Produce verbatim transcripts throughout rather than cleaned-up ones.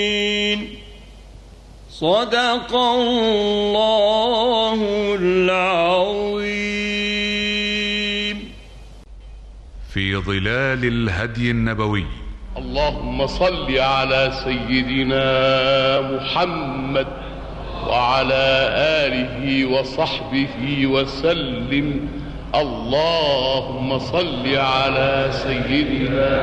صدق الله العظيم. في ظلال الهدي النبوي. اللهم صل على سيدنا محمد وعلى آله وصحبه وسلم. اللهم صل على سيدنا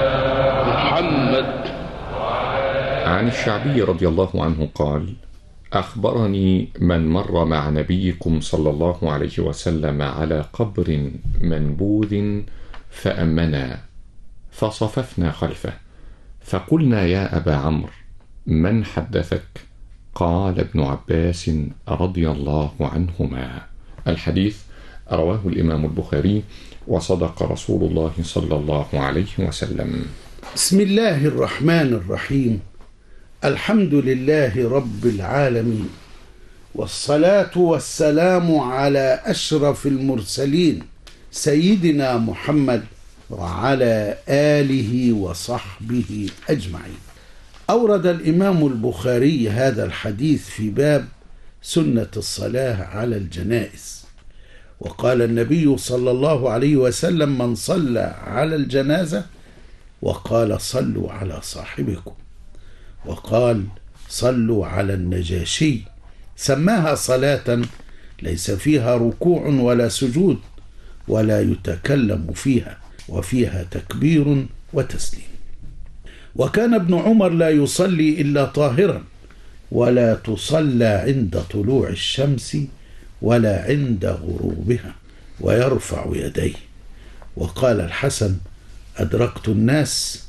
محمد. عن الشعبي رضي الله عنه قال: أخبرني من مر مع نبيكم صلى الله عليه وسلم على قبر منبوذ فأمنا، فصففنا خلفه، فقلنا: يا أبا عمرو، من حدثك؟ قال ابن عباس رضي الله عنهما. الحديث رواه الإمام البخاري، وصدق رسول الله صلى الله عليه وسلم. بسم الله الرحمن الرحيم. الحمد لله رب العالمين، والصلاة والسلام على أشرف المرسلين سيدنا محمد وعلى آله وصحبه أجمعين. أورد الإمام البخاري هذا الحديث في باب سنة الصلاة على الجنائز، وقال النبي صلى الله عليه وسلم: من صلى على الجنازة، وقال: صلوا على صاحبكم، وقال: صلوا على النجاشي، سماها صلاة ليس فيها ركوع ولا سجود ولا يتكلم فيها، وفيها تكبير وتسليم. وكان ابن عمر لا يصلي إلا طاهرا، ولا تصلى عند طلوع الشمس ولا عند غروبها، ويرفع يديه. وقال الحسن: أدركت الناس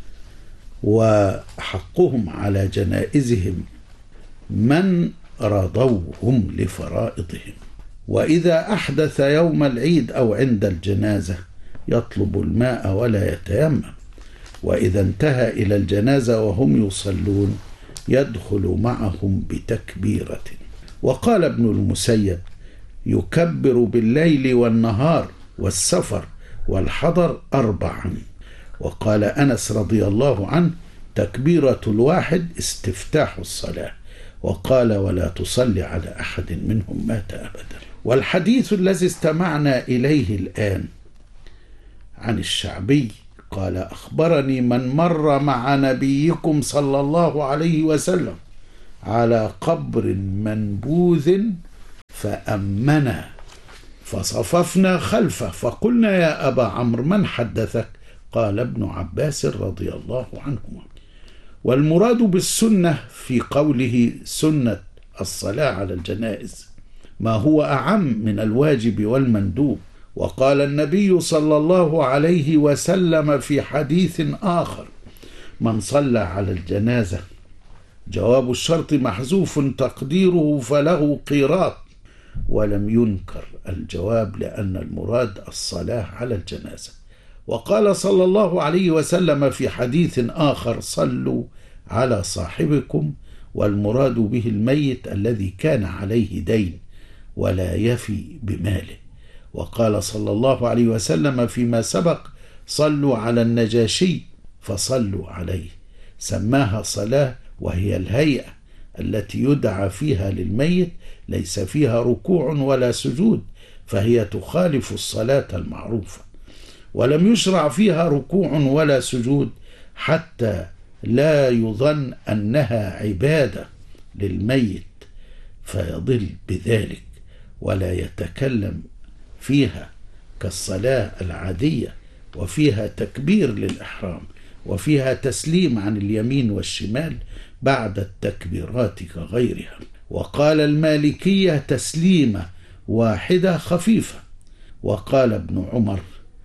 وحقهم على جنائزهم من رضوهم لفرائضهم، وإذا أحدث يوم العيد أو عند الجنازة يطلب الماء ولا يتيمم، وإذا انتهى إلى الجنازة وهم يصلون يدخل معهم بتكبيرة. وقال ابن المسيب: يكبر بالليل والنهار والسفر والحضر أربعا. وقال أنس رضي الله عنه: تكبيرة الواحد استفتاح الصلاة. وقال: ولا تصلي على أحد منهم مات أبدا. والحديث الذي استمعنا إليه الآن عن الشعبي قال: أخبرني من مر مع نبيكم صلى الله عليه وسلم على قبر منبوذ فأمنا، فصففنا خلفه، فقلنا: يا أبا عمرو، من حدثك؟ قال ابن عباس رضي الله عنهما. والمراد بالسنة في قوله سنة الصلاة على الجنائز ما هو أعم من الواجب والمندوب. وقال النبي صلى الله عليه وسلم في حديث آخر: من صلى على الجنازة، جواب الشرط محذوف تقديره فله قيراط، ولم ينكر الجواب لأن المراد الصلاة على الجنازة. وقال صلى الله عليه وسلم في حديث آخر: صلوا على صاحبكم، والمراد به الميت الذي كان عليه دين ولا يفي بماله. وقال صلى الله عليه وسلم فيما سبق: صلوا على النجاشي، فصلوا عليه، سماها صلاة، وهي الهيئة التي يدعى فيها للميت ليس فيها ركوع ولا سجود، فهي تخالف الصلاة المعروفة. ولم يشرع فيها ركوع ولا سجود حتى لا يظن أنها عبادة للميت فيضل بذلك، ولا يتكلم فيها كالصلاة العادية، وفيها تكبير للإحرام، وفيها تسليم عن اليمين والشمال بعد التكبيرات كغيرها. وقال المالكية: تسليمة واحدة خفيفة. وقال ابن عمر: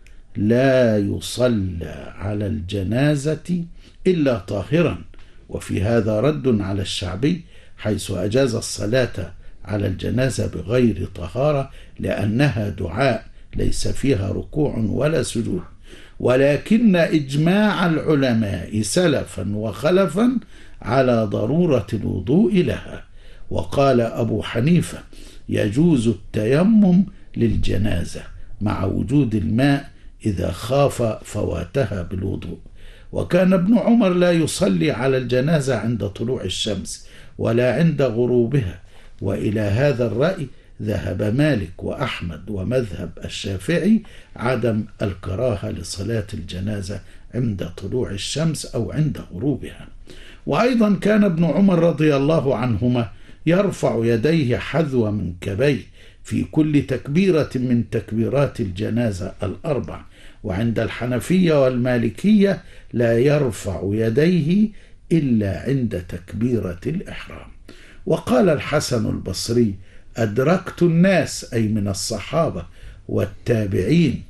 لا يصلى على الجنازة إلا طاهرا. وفي هذا رد على الشعبي حيث أجاز الصلاة على الجنازة بغير طهارة لأنها دعاء ليس فيها ركوع ولا سجود، ولكن إجماع العلماء سلفا وخلفا على ضرورة الوضوء لها. وقال أبو حنيفة: يجوز التيمم للجنازة مع وجود الماء إذا خاف فواتها بالوضوء. وكان ابن عمر لا يصلي على الجنازة عند طلوع الشمس ولا عند غروبها. وإلى هذا الرأي ذهب مالك وأحمد ومذهب الشافعي عدم الكراهة لصلاة الجنازة عند طلوع الشمس أو عند غروبها. وأيضا كان ابن عمر رضي الله عنهما يرفع يديه حذو منكبيه في كل تكبيرة من تكبيرات الجنازة الأربع. وعند الحنفية والمالكية لا يرفع يديه إلا عند تكبيرة الإحرام. وقال الحسن البصري: أدركت الناس، أي من الصحابة والتابعين،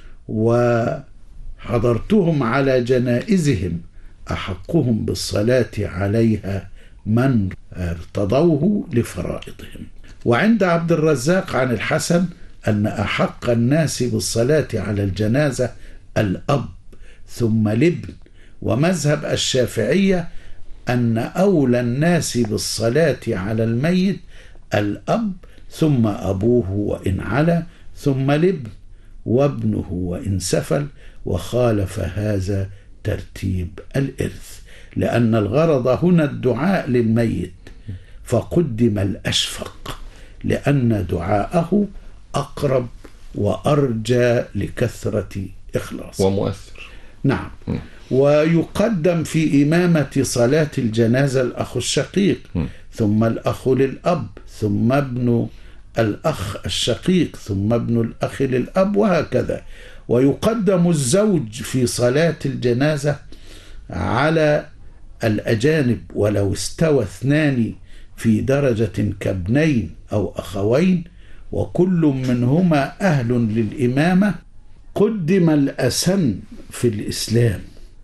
وحضرتهم على جنائزهم، أحقهم بالصلاة عليها من ارتضوه لفرائضهم. وعند عبد الرزاق عن الحسن أن أحق الناس بالصلاة على الجنازة الأب ثم الابن. ومذهب الشافعية أن أولى الناس بالصلاة على الميت الأب ثم أبوه وإن علا ثم الابن وابنه وإن سفل. وخالف هذا ترتيب الإرث، لأن الغرض هنا الدعاء للميت فقدم الأشفق، لأن دعاءه أقرب وأرجى لكثرة إخلاص ومؤثر. نعم. م. ويقدم في إمامة صلاة الجنازة الأخ الشقيق، م. ثم الأخ للأب، ثم ابن الأخ الشقيق، ثم ابن الأخ للأب، وهكذا. ويقدم الزوج في صلاة الجنازة على الأجانب ولو استوى اثنان في درجة كابنين أو أخوين وكل منهما أهل للإمامة، قدم الأسن في الإسلام.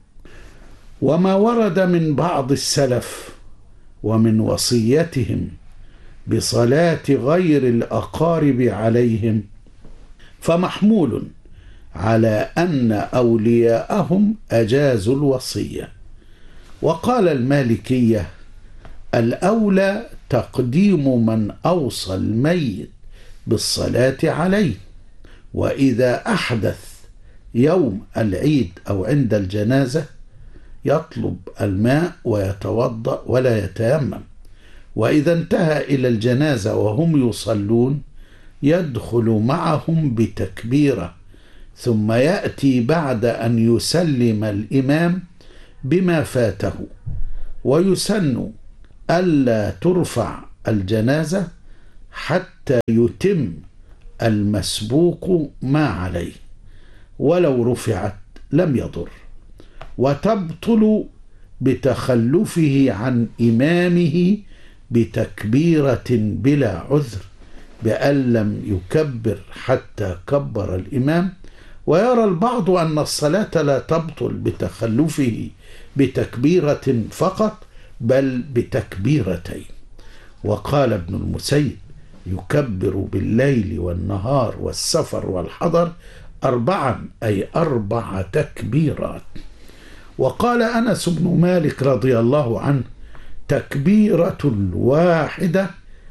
وما ورد من بعض السلف ومن وصيتهم بصلاة غير الأقارب عليهم فمحمول على أن أولياءهم أجازوا الوصية. وقال المالكية: الأولى تقديم من أوصى الميت بالصلاة عليه، وإذا أحدث يوم العيد أو عند الجنازة يطلب الماء ويتوضأ ولا يتيمم، وإذا انتهى إلى الجنازة وهم يصلون يدخل معهم بتكبيرة، ثم يأتي بعد أن يسلم الإمام بما فاته. ويسن ألا ترفع الجنازة حتى يتم المسبوق ما عليه، ولو رفعت لم يضر. وتبطل بتخلفه عن إمامه بتكبيرة بلا عذر، بأن لم يكبر حتى كبر الإمام. ويرى البعض أن الصلاة لا تبطل بتخلفه بتكبيرة فقط، بل بتكبيرتين. وقال ابن المسيب: يكبر بالليل والنهار والسفر والحضر أربعا، أي أربع تكبيرات. وقال أنس بن مالك رضي الله عنه: تكبيرة الواحدة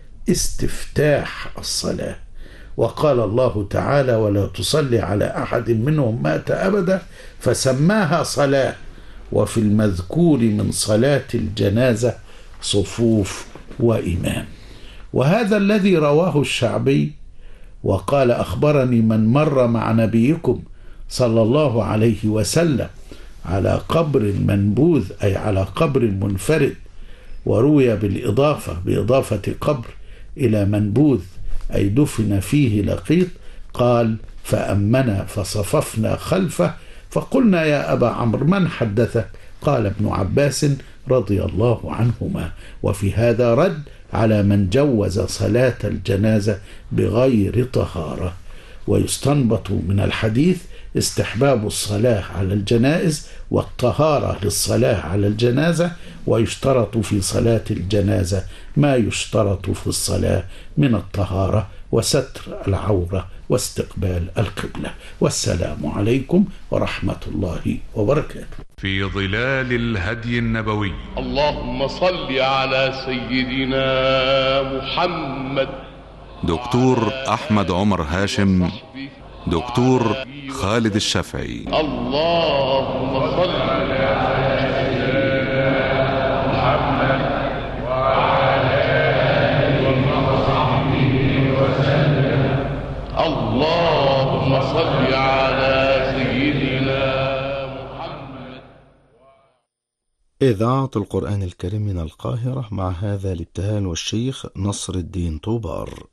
استفتاح الصلاة. وقال الله تعالى: ولا تصلي على أحد منهم مات أبدا، فسماها صلاة. وفي المذكور من صلاة الجنازة صفوف وإمام. وهذا الذي رواه الشعبي وقال: أخبرني من مر مع نبيكم صلى الله عليه وسلم على قبر منبوذ، أي على قبر منفرد، وروي بالإضافة بإضافة قبر إلى منبوذ، أي دفن فيه لقيط. قال: فأمنا فصففنا خلفه، فقلنا: يا أبا عمرو من حدثك؟ قال ابن عباس رضي الله عنهما. وفي هذا رد على من جوز صلاة الجنازة بغير طهارة. ويستنبط من الحديث استحباب الصلاة على الجنائز والطهارة للصلاة على الجنازة. ويشترط في صلاة الجنازة ما يشترط في الصلاة من الطهارة وستر العورة واستقبال القبلة. والسلام عليكم ورحمة الله وبركاته. في ظلال الهدي النبوي. اللهم صل على سيدنا محمد. دكتور أحمد عمر هاشم، دكتور خالد الشافعي. اللهم صل على محمد وعلى آله وصحبه وسلم. اللهم صل على سيدنا محمد. إذاعة القرآن الكريم من القاهرة، مع هذا الابتهال والشيخ نصر الدين طوبار.